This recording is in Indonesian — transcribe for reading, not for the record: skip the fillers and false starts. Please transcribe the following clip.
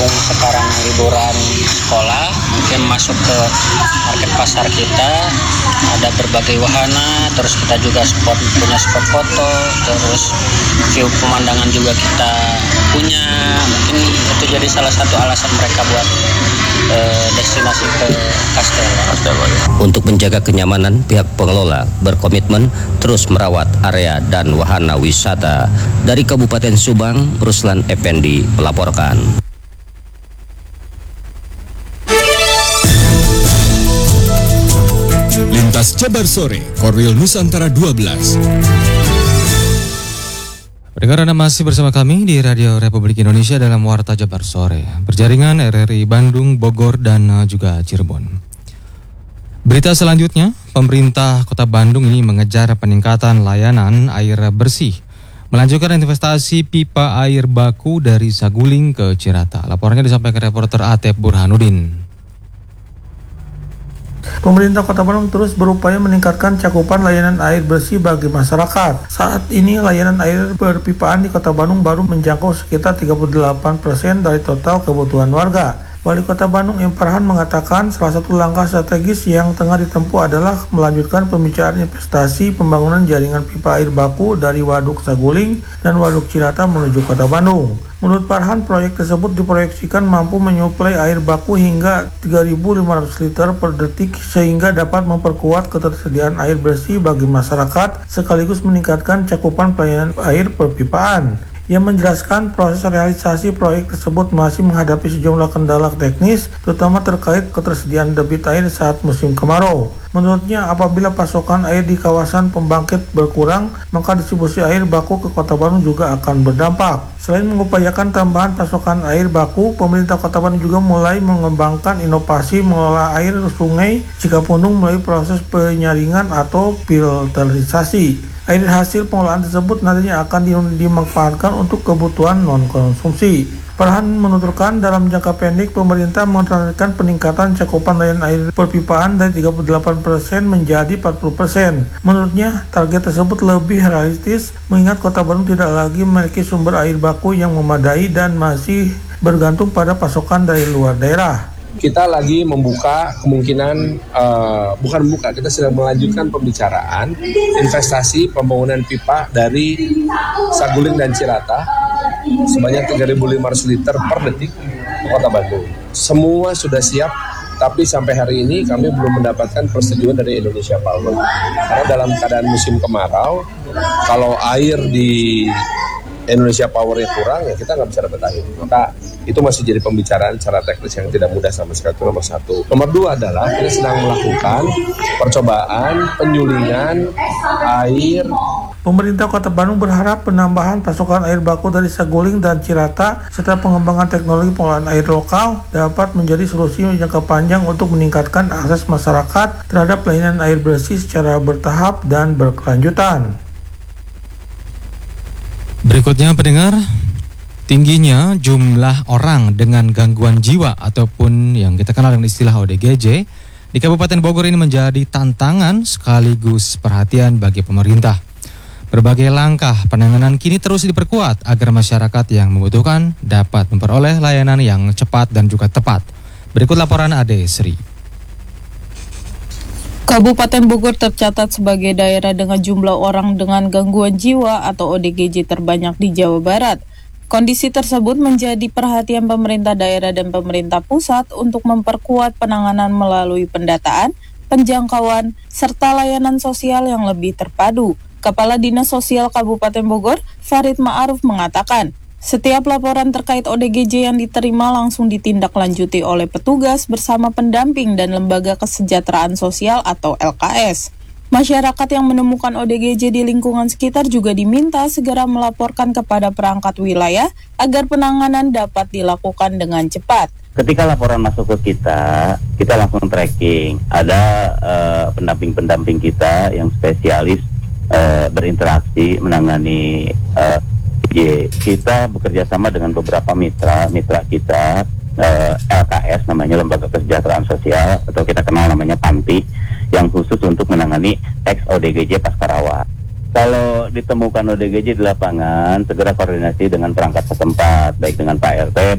berhubung sekarang liburan sekolah, mungkin masuk ke market pasar kita ada berbagai wahana, terus kita juga punya spot foto, terus view pemandangan juga kita punya. Mungkin itu jadi salah satu alasan mereka buat destinasi ke Castelo. Untuk menjaga kenyamanan, pihak pengelola berkomitmen terus merawat area dan wahana wisata. Dari Kabupaten Subang, Ruslan Effendi melaporkan. Lintas Jabar Sore, Korwil Nusantara 12. Pendengar, Anda masih bersama kami di Radio Republik Indonesia dalam Warta Jabar Sore, berjaringan RRI Bandung, Bogor, dan juga Cirebon. Berita selanjutnya, pemerintah Kota Bandung ini mengejar peningkatan layanan air bersih, melanjutkan investasi pipa air baku dari Saguling ke Cirata. Laporannya disampaikan reporter Atep Burhanuddin. Pemerintah Kota Bandung terus berupaya meningkatkan cakupan layanan air bersih bagi masyarakat. Saat ini layanan air perpipaan di Kota Bandung baru menjangkau sekitar 38% dari total kebutuhan warga. Wali Kota Bandung M. Farhan mengatakan salah satu langkah strategis yang tengah ditempuh adalah melanjutkan pembicaraan investasi pembangunan jaringan pipa air baku dari Waduk Saguling dan Waduk Cirata menuju Kota Bandung. Menurut Farhan, proyek tersebut diproyeksikan mampu menyuplai air baku hingga 3.500 liter per detik sehingga dapat memperkuat ketersediaan air bersih bagi masyarakat sekaligus meningkatkan cakupan pelayanan air perpipaan. Ia menjelaskan proses realisasi proyek tersebut masih menghadapi sejumlah kendala teknis, terutama terkait ketersediaan debit air saat musim kemarau. Menurutnya, apabila pasokan air di kawasan pembangkit berkurang, maka distribusi air baku ke Kota Bandung juga akan berdampak. Selain mengupayakan tambahan pasokan air baku, pemerintah Kota Bandung juga mulai mengembangkan inovasi mengelola air sungai Cikapundung melalui proses penyaringan atau filterisasi. Air hasil pengolahan tersebut nantinya akan dimanfaatkan untuk kebutuhan non-konsumsi. Farhan menuturkan dalam jangka pendek pemerintah menargetkan peningkatan cakupan layanan air perpipaan dari 38% menjadi 40%. Menurutnya, target tersebut lebih realistis mengingat Kota Bandung tidak lagi memiliki sumber air baku yang memadai dan masih bergantung pada pasokan dari luar daerah. Kita lagi membuka kemungkinan, kita sedang melanjutkan pembicaraan investasi pembangunan pipa dari Saguling dan Cirata sebanyak 3.500 liter per detik ke Kota Bandung. Semua sudah siap, tapi sampai hari ini kami belum mendapatkan persetujuan dari Indonesia Power. Karena dalam keadaan musim kemarau, kalau air di Indonesia Power-nya kurang, ya kita nggak bisa dapat air. Maka itu masih jadi pembicaraan secara teknis yang tidak mudah sama sekali. Itu nomor satu. Nomor dua adalah kita sedang melakukan percobaan penyulingan air. Pemerintah Kota Bandung berharap penambahan pasokan air baku dari Saguling dan Cirata serta pengembangan teknologi pengolahan air lokal dapat menjadi solusi jangka panjang untuk meningkatkan akses masyarakat terhadap layanan air bersih secara bertahap dan berkelanjutan. Berikutnya, pendengar, tingginya jumlah orang dengan gangguan jiwa ataupun yang kita kenal dengan istilah ODGJ di Kabupaten Bogor ini menjadi tantangan sekaligus perhatian bagi pemerintah. Berbagai langkah penanganan kini terus diperkuat agar masyarakat yang membutuhkan dapat memperoleh layanan yang cepat dan juga tepat. Berikut laporan Ade Sri. Kabupaten Bogor tercatat sebagai daerah dengan jumlah orang dengan gangguan jiwa atau ODGJ terbanyak di Jawa Barat. Kondisi tersebut menjadi perhatian pemerintah daerah dan pemerintah pusat untuk memperkuat penanganan melalui pendataan, penjangkauan, serta layanan sosial yang lebih terpadu. Kepala Dinas Sosial Kabupaten Bogor, Farid Ma'aruf mengatakan, setiap laporan terkait ODGJ yang diterima langsung ditindaklanjuti oleh petugas bersama pendamping dan Lembaga Kesejahteraan Sosial atau LKS. Masyarakat yang menemukan ODGJ di lingkungan sekitar juga diminta segera melaporkan kepada perangkat wilayah agar penanganan dapat dilakukan dengan cepat. Ketika laporan masuk ke kita langsung tracking. Ada pendamping-pendamping kita yang spesialis berinteraksi menangani kita bekerja sama dengan beberapa mitra kita, LKS namanya Lembaga Kesejahteraan Sosial atau kita kenal namanya PANTI, yang khusus untuk menangani ex-ODGJ pasca rawat. Kalau ditemukan ODGJ di lapangan, segera koordinasi dengan perangkat setempat, baik dengan Pak RT,